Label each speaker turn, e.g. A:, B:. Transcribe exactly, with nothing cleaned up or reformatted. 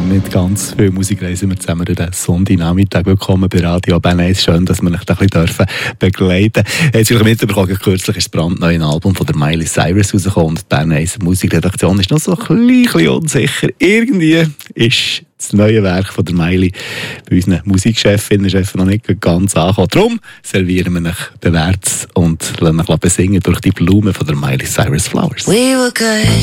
A: mit ganz viel Musik reisen wir zusammen durch den Sonntagnachmittag. Willkommen bei Radio Bern eins. Schön, dass wir euch da ein bisschen begleiten dürfen. Jetzt habe ich mitbekommen, kürzlich ist das brandneue Album von der Miley Cyrus rausgekommen und die Bern eins Musikredaktion ist noch so ein bisschen unsicher. Irgendwie ist das neue Werk von der Miley bei unseren Musikchefinnen und Chefen noch nicht ganz angekommen. Darum servieren wir euch bewährtes und lassen euch besingen durch die Blumen von der Miley Cyrus Flowers.
B: We were good.